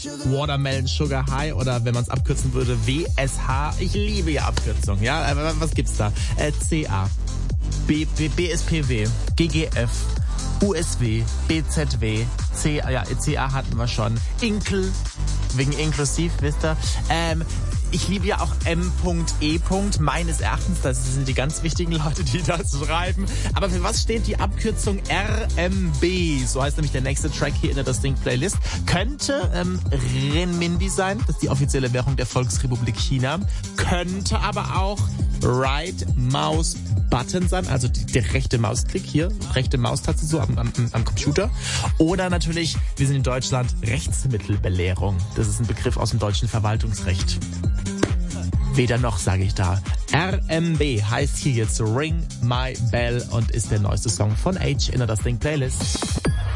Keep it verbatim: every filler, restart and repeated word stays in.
Watermelon Sugar High oder wenn man es abkürzen würde, W S H. Ich liebe ja Abkürzungen, ja. Aber was gibt's da? Äh, C A, B, B, B S P W, G G F, U S W, B Z W, C, ja, C A hatten wir schon, Inkl, wegen inklusiv, wisst ihr. Ähm, ich liebe ja auch M E. Meines Erachtens, das sind die ganz wichtigen Leute, die das schreiben. Aber für was steht die Abkürzung R M B? So heißt nämlich der nächste Track hier in der Distinct Playlist. Könnte ähm, Renminbi sein, das ist die offizielle Währung der Volksrepublik China. Könnte aber auch Right Mouse Button sein, also die, der rechte Mausklick hier, rechte Maustaste so am, am, am Computer. Oder natürlich, wir sind in Deutschland, Rechtsmittelbelehrung. Das ist ein Begriff aus dem deutschen Verwaltungsrecht. Weder noch, sage ich da. R M B heißt hier jetzt Ring My Bell und ist der neueste Song von H in der Distinct Playlist.